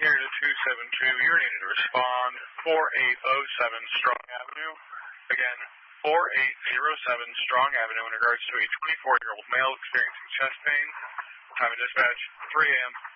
Here to 272, you're needed to respond 4807 Strong Avenue. Again, 4807 Strong Avenue in regards to a 24-year-old male experiencing chest pain. Time of dispatch, 3 a.m.